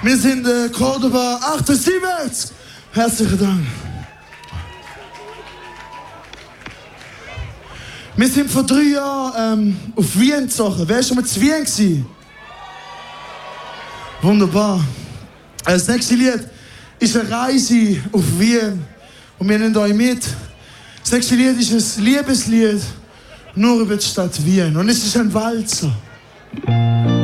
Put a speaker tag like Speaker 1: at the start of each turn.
Speaker 1: Wir sind Cordoba 78. Herzlichen Dank. Wir sind vor 3 Jahren auf Wien gezogen. Wer war schon mal zu Wien gewesen? Wunderbar. Das nächste Lied ist eine Reise auf Wien. Und wir nehmen euch mit. Das nächste Lied ist ein Liebeslied nur über die Stadt Wien. Und es ist ein Walzer.